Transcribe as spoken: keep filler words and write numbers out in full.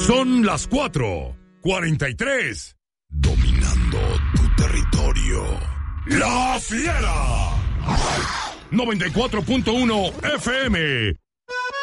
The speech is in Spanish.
Son las cuatro cuarenta y tres. Dominando tu territorio. La Fiera. noventa y cuatro punto uno F M.